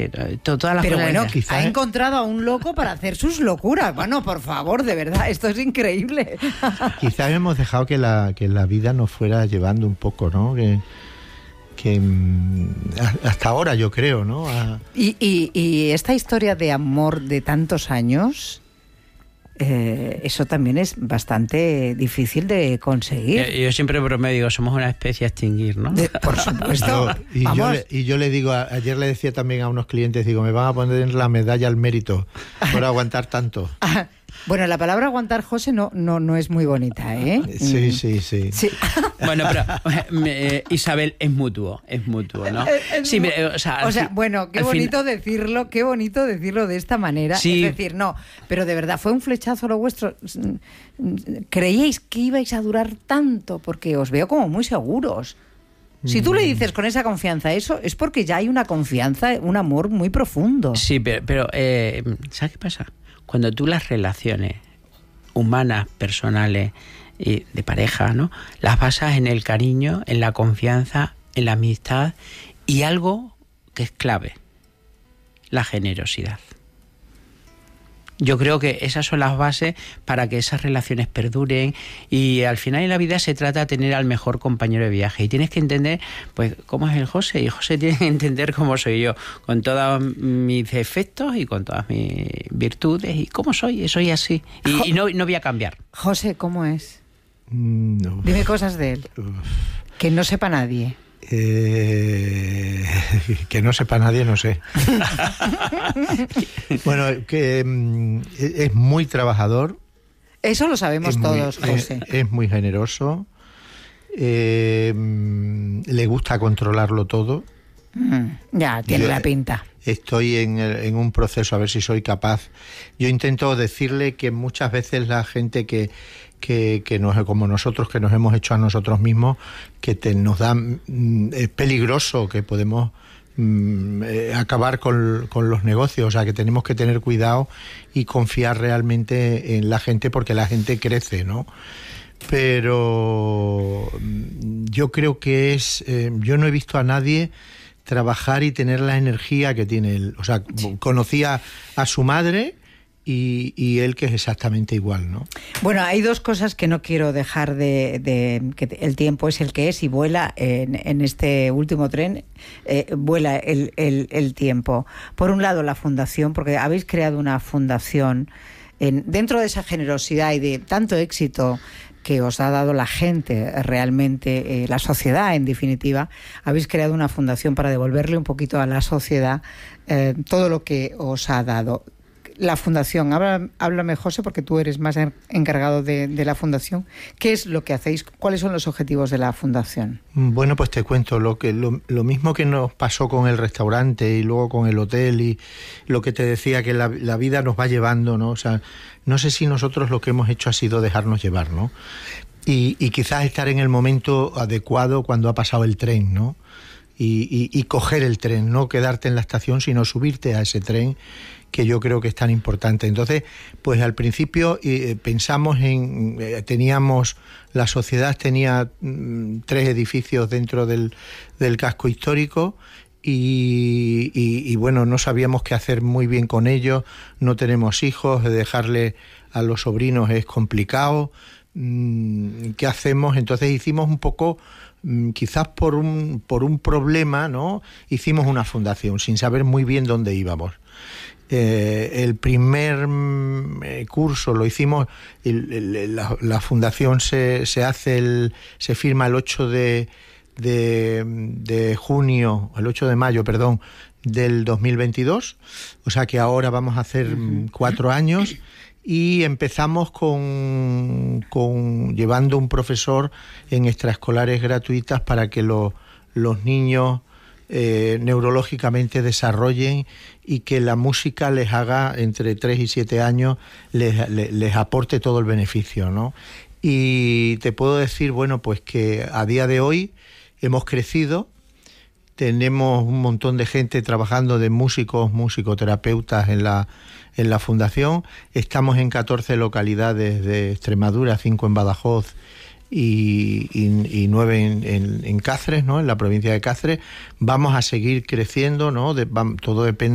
todas las Pero cosas. bueno, ha encontrado a un loco para hacer sus locuras. Bueno, por favor, de verdad, esto es increíble. Quizás hemos dejado que la vida nos fuera llevando un poco, ¿no? Que hasta ahora, yo creo, ¿no? Y esta historia de amor de tantos años, eso también es bastante difícil de conseguir. Yo siempre bromeo, digo, somos una especie a extinguir, ¿no? Por supuesto. Yo le digo, ayer le decía también a unos clientes, digo, me van a poner la medalla al mérito por aguantar tanto. Bueno, la palabra aguantar, José, no es muy bonita, ¿eh? Sí. Bueno, pero Isabel, es mutuo, ¿no? Sí, o sea, bueno, qué bonito decirlo de esta manera. Sí. Es decir, no, pero de verdad fue un flechazo lo vuestro. ¿Creíais que ibais a durar tanto? Porque os veo como muy seguros. Si tú le dices con esa confianza eso, es porque ya hay una confianza, un amor muy profundo. Sí, pero ¿sabes qué pasa? Cuando tú las relaciones humanas, personales y de pareja, ¿no?, las basas en el cariño, en la confianza, en la amistad y algo que es clave, la generosidad. Yo creo que esas son las bases para que esas relaciones perduren, y al final en la vida se trata de tener al mejor compañero de viaje y tienes que entender pues cómo es el José, y José tiene que entender cómo soy yo, con todos mis defectos y con todas mis virtudes, y cómo soy así y no voy a cambiar. José, ¿cómo es? No. Dime cosas de él que no sepa nadie. Que no sepa nadie, no sé. Bueno, que es muy trabajador. Eso lo sabemos todos, José. Es muy generoso. Le gusta controlarlo todo. Ya, tiene la pinta. Estoy en un proceso a ver si soy capaz. Yo intento decirle que muchas veces la gente que nos, como nosotros, que nos hemos hecho a nosotros mismos, que nos da, es peligroso, que podemos acabar con los negocios, o sea, que tenemos que tener cuidado y confiar realmente en la gente, porque la gente crece, ¿no? Pero yo creo que yo no he visto a nadie trabajar y tener la energía que tiene él. O sea, conocía a su madre y él, que es exactamente igual, ¿no? Bueno, hay dos cosas que no quiero dejar de que el tiempo es el que es, y vuela en este último tren, vuela el tiempo. Por un lado, la fundación, porque habéis creado una fundación dentro de esa generosidad y de tanto éxito que os ha dado la gente, realmente, la sociedad, en definitiva. Habéis creado una fundación para devolverle un poquito a la sociedad todo lo que os ha dado. La fundación, háblame, José, porque tú eres más encargado de la fundación. ¿Qué es lo que hacéis? ¿Cuáles son los objetivos de la fundación? Bueno, pues te cuento lo mismo que nos pasó con el restaurante y luego con el hotel, y lo que te decía, que la vida nos va llevando, ¿no? O sea, no sé si nosotros lo que hemos hecho ha sido dejarnos llevar, ¿no? Y quizás estar en el momento adecuado cuando ha pasado el tren, ¿no? Y coger el tren, no quedarte en la estación, sino subirte a ese tren, que yo creo que es tan importante. Entonces, pues al principio pensamos la sociedad tenía 3 edificios dentro del casco histórico, y bueno, no sabíamos qué hacer muy bien con ellos, no tenemos hijos, dejarle a los sobrinos es complicado. ¿Qué hacemos? Entonces hicimos un poco, quizás por un problema, ¿no? Hicimos una fundación sin saber muy bien dónde íbamos. El primer curso lo hicimos, la fundación se firma el 8 de junio, el 8 de mayo, perdón, del 2022, o sea que ahora vamos a hacer 4 años. Y empezamos llevando un profesor en extraescolares gratuitas para que los niños neurológicamente desarrollen, y que la música les haga, entre 3 y 7 años, les aporte todo el beneficio, ¿no? Y te puedo decir, bueno, pues que a día de hoy hemos crecido. Tenemos un montón de gente trabajando, de músicos, musicoterapeutas en la fundación. Estamos en 14 localidades de Extremadura, 5 en Badajoz y 9 en Cáceres, ¿no? En la provincia de Cáceres. Vamos a seguir creciendo, ¿no? Todo depende